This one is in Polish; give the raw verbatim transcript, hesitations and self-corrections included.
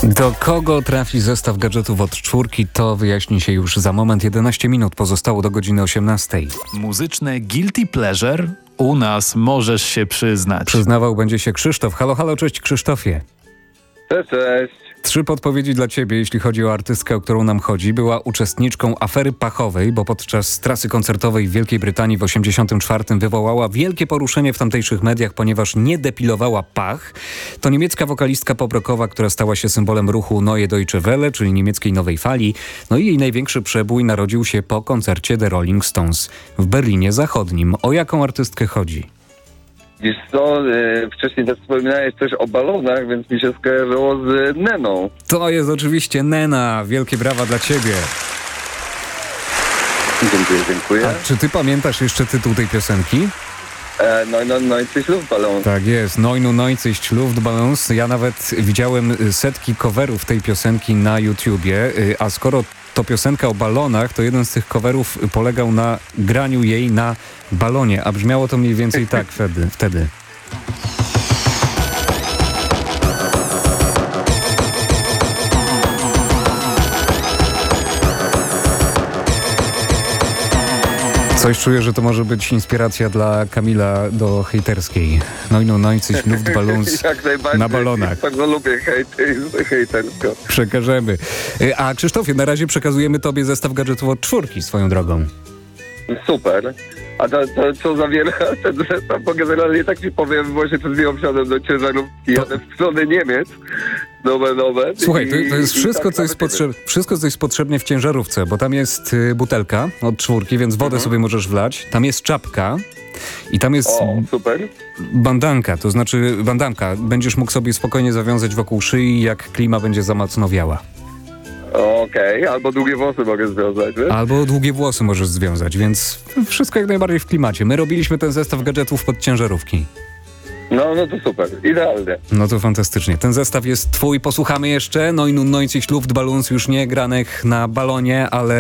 Do kogo trafi zestaw gadżetów od czwórki, to wyjaśni się już za moment. jedenaście minut pozostało do godziny osiemnastej. Muzyczne guilty pleasure? U nas możesz się przyznać. Przyznawał będzie się Krzysztof. Halo, halo, cześć Krzysztofie. Cześć, cześć. Trzy podpowiedzi dla ciebie, jeśli chodzi o artystkę, o którą nam chodzi. Była uczestniczką afery pachowej, bo podczas trasy koncertowej w Wielkiej Brytanii w osiemdziesiątym czwartym wywołała wielkie poruszenie w tamtejszych mediach, ponieważ nie depilowała pach. To niemiecka wokalistka pop-rockowa, która stała się symbolem ruchu Neue Deutsche Welle, czyli niemieckiej nowej fali. No i jej największy przebój narodził się po koncercie The Rolling Stones w Berlinie Zachodnim. O jaką artystkę chodzi? Wiesz co, e, wcześniej też wspominałeś coś o balonach, więc mi się skojarzyło z Neną. To jest oczywiście Nena. Wielkie brawa dla ciebie. Dziękuję, dziękuję. A czy ty pamiętasz jeszcze tytuł tej piosenki? E, no, no, no i coś lub balon. Tak jest, neunundneunzig Luftballons. Ja nawet widziałem setki coverów tej piosenki na YouTubie, a skoro to piosenka o balonach, to jeden z tych coverów polegał na graniu jej na balonie, a brzmiało to mniej więcej tak wtedy. wtedy. Coś czuję, że to może być inspiracja dla Kamila do hejterskiej. neunundneunzig Luftballons Jak najbardziej. na balonach. Bardzo lubię hejty, hejtersko. Przekażemy. A Krzysztofie, na razie przekazujemy tobie zestaw gadżetów od czwórki swoją drogą. Super. A to, to co zawiera ten zestaw? Bo generalnie tak ci powiem, właśnie przed chwilą wsiadłem do ciężarówki, jadę w stronę Niemiec. Nowe, nowe. Słuchaj, to, to jest I- i wszystko, tak co jest nawet nie potrzeb- wszystko, co jest potrzebne w ciężarówce, bo tam jest y, butelka od czwórki, więc wodę Mhm. sobie możesz wlać. Tam jest czapka i tam jest wiem. O, super. bandanka, to znaczy bandanka. Będziesz mógł sobie spokojnie zawiązać wokół szyi, jak klima będzie za mocno wiała. Okej, albo długie włosy mogę związać, wiesz? Albo długie włosy możesz związać, więc wszystko jak najbardziej w klimacie. My robiliśmy ten zestaw gadżetów pod ciężarówki. No, no to super. Idealnie. No to fantastycznie. Ten zestaw jest twój, posłuchamy jeszcze. neunundneunzig Luftballons, już nie granych na balonie, ale